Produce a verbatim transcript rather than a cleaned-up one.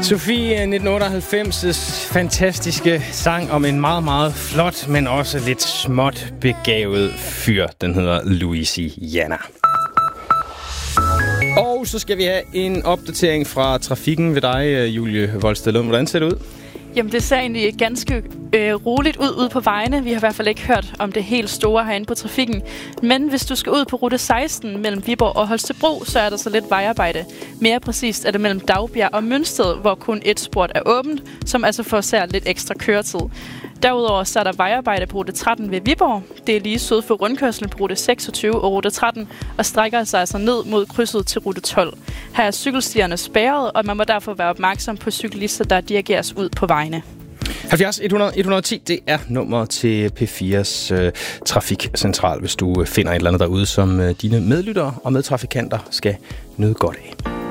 Sofie, nitten otteoghalvfems' fantastiske sang om en meget, meget flot, men også lidt småt begavet fyr. Den hedder Louisiana. Og så skal vi have en opdatering fra trafikken ved dig, Julie Voldsted-Lund. Hvordan ser det ud? Jamen, det ser egentlig ganske øh, roligt ud ude på vejene. Vi har i hvert fald ikke hørt om det helt store herinde på trafikken. Men hvis du skal ud på rute seksten mellem Viborg og Holstebro, så er der så lidt vejarbejde. Mere præcist er det mellem Dagbjerg og Mønsted, hvor kun et spor er åbent, som altså forårsager lidt ekstra køretid. Derudover så er der vejarbejde på rute tretten ved Viborg. Det er lige syd for rundkørslen på rute seksogtyve og rute tretten, og strækker sig altså ned mod krydset til rute tolv. Her er cykelstierne spærret, og man må derfor være opmærksom på cyklister, der dirigeres ud på vejene. halvfjerds hundrede et hundrede og ti, det er nummer til P fires øh, trafikcentral, hvis du finder et eller andet derude, som øh, dine medlyttere og medtrafikanter skal nyde godt af.